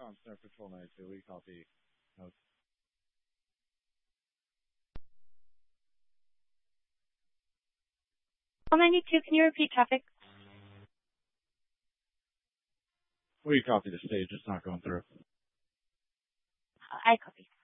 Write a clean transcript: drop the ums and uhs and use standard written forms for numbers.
on Center Patrol 92. We copy. Notes. Patrol 92, can you repeat traffic? We copy the stage. It's not going through. I copy.